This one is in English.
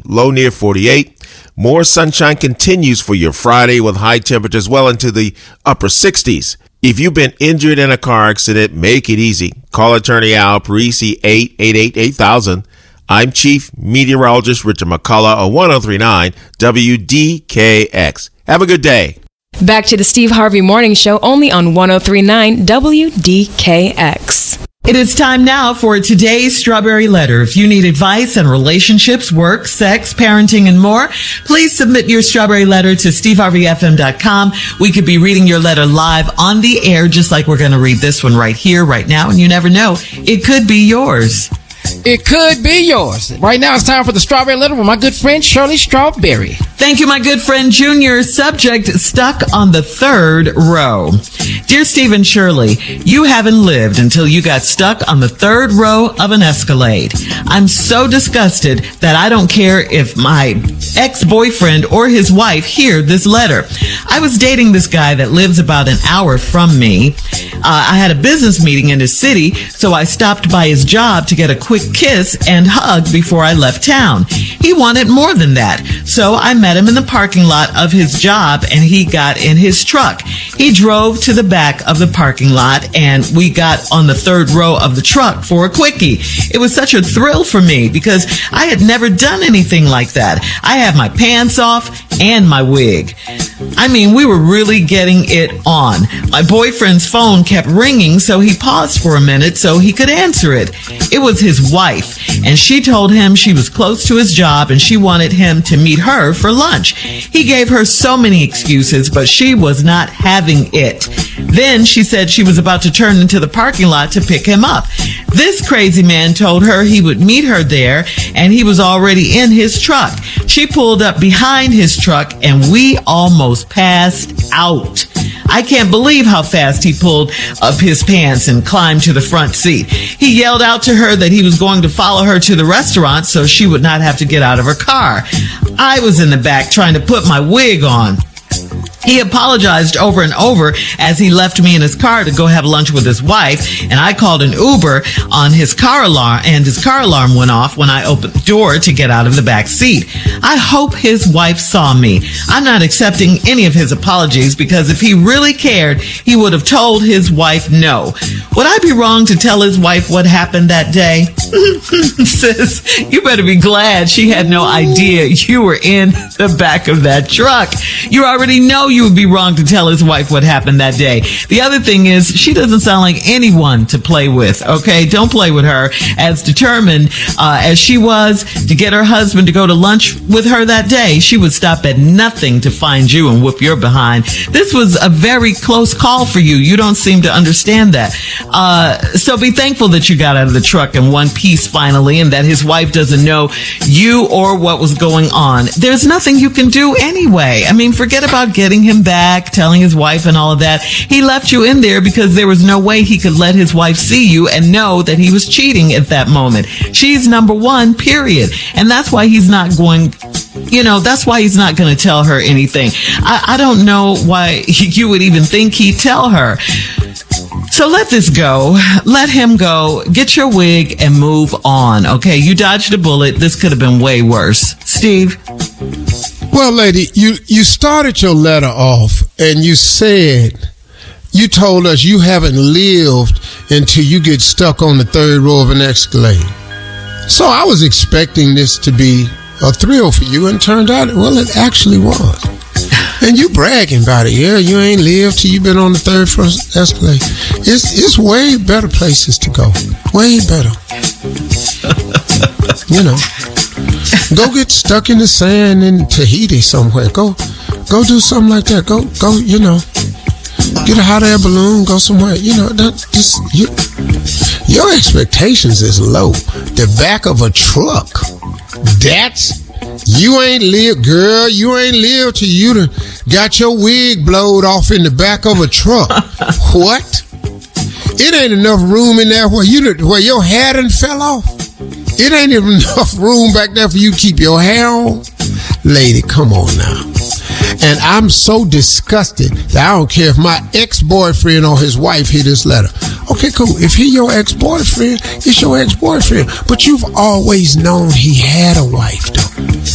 low near 48. More sunshine continues for your Friday with high temperatures well into the upper 60s. If you've been injured in a car accident, make it easy. Call attorney Al Parisi, 888-8000. I'm Chief Meteorologist Richard McCullough of 1039 WDKX. Have a good day. Back to the Steve Harvey Morning Show, only on 1039 WDKX. It is time now for today's Strawberry Letter. If you need advice on relationships, work, sex, parenting, and more, please submit your Strawberry Letter to steveharveyfm.com. We could be reading your letter live on the air, just like we're going to read this one right here, right now. And you never know, it could be yours. It could be yours. Right now, it's time for the Strawberry Letter with my good friend, Shirley Strawberry. Thank you, my good friend, Junior. Subject, stuck on the third row. Dear Steve and Shirley, you haven't lived until you got stuck on the third row of an Escalade. I'm so disgusted that I don't care if my ex-boyfriend or his wife hear this letter. I was dating this guy that lives about an hour from me. I had a business meeting in his city, so I stopped by his job to get a quick kiss and hug before I left town. He wanted more than that, so I met him in the parking lot of his job and he got in his truck. He drove to the back of the parking lot and we got on the third row of the truck for a quickie. It was such a thrill for me because I had never done anything like that. I had my pants off and my wig. I mean, we were really getting it on. My boyfriend's phone kept ringing, so he paused for a minute so he could answer it. It was his wife, and she told him she was close to his job and she wanted him to meet her for lunch. He gave her so many excuses, but she was not having it. Then she said she was about to turn into the parking lot to pick him up. This crazy man told her he would meet her there, and he was already in his truck. She pulled up behind his truck, and we almost passed out. I can't believe how fast he pulled up his pants and climbed to the front seat. He yelled out to her that he was going to follow her to the restaurant so she would not have to get out of her car. I was in the back trying to put my wig on. He apologized over and over as he left me in his car to go have lunch with his wife, and I called an Uber on his car alarm, and his car alarm went off when I opened the door to get out of the back seat. I hope his wife saw me. I'm not accepting any of his apologies because if he really cared, he would have told his wife no. Would I be wrong to tell his wife what happened that day? Sis, you better be glad she had no idea you were in the back of that truck. You already know you would be wrong to tell his wife what happened that day. The other thing is, she doesn't sound like anyone to play with, okay? Don't play with her. As determined as she was to get her husband to go to lunch with her that day, she would stop at nothing to find you and whoop your behind. This was a very close call for you. You don't seem to understand that. So be thankful that you got out of the truck in one piece finally, and that his wife doesn't know you or what was going on. There's nothing you can do anyway. I mean, forget about getting him back, telling his wife and all of that. He left you in there because there was no way he could let his wife see you and know that he was cheating at that moment. She's number one, period. And that's why he's not going, that's why he's not going to tell her anything. I don't know why you would even think he'd tell her. So let this go. Let him go. Get your wig and move on. Okay, you dodged a bullet. This could have been way worse. Steve? Well, lady, you started your letter off and you told us you haven't lived until you get stuck on the third row of an Escalade. So I was expecting this to be a thrill for you, and it turned out, well, it actually was. And you bragging about it. Yeah, you ain't lived till you been on the third first Escalade. It's way better places to go. Way better. Go get stuck in the sand in Tahiti somewhere. Go do something like that. Go, get a hot air balloon, go somewhere. Your expectations is low. The back of a truck. You ain't lived till you done got your wig blowed off in the back of a truck. What? It ain't enough room in there where your hair done fell off. It ain't even enough room back there for you to keep your hair on. Lady, come on now. And I'm so disgusted that I don't care if my ex-boyfriend or his wife hear this letter. Okay, cool. If he your ex-boyfriend, it's your ex-boyfriend. But you've always known he had a wife, though.